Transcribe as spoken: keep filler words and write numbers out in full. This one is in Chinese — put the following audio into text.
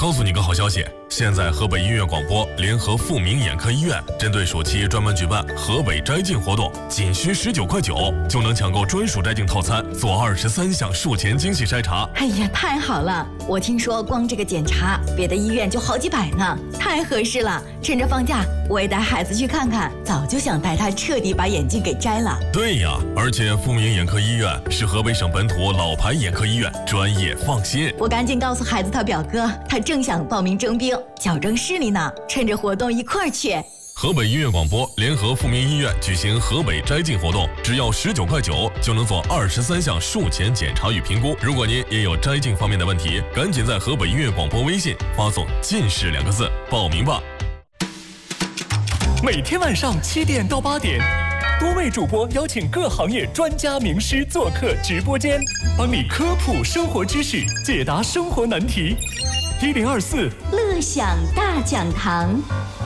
告诉你个好消息，现在河北音乐广播联合富民眼科医院，针对暑期专门举办河北摘镜活动，仅需十九块九就能抢购专属摘镜套餐，做二十三项术前精细筛查。 哎呀，太好了！我听说光这个检查，别的医院就好几百呢，太合适了。趁着放假，我也带孩子去看看，早就想带他彻底把眼镜给摘了。 对呀，而且富民眼科医院是河北省本土老牌眼科医院，专业放心。 我赶紧告诉孩子他表哥，他正想报名征兵，矫正视力呢，趁着活动一块儿去。 河北音乐广播联合富民医院举行河北摘镜活动，只要十九块九就能做二十三项术前检查与评估。如果您也有摘镜方面的问题，赶紧在河北音乐广播微信发送“近视”两个字报名吧。 每天晚上七点到八点，多位主播邀请各行业专家名师做客直播间，帮你科普生活知识，解答生活难题。一零二四乐享大讲堂。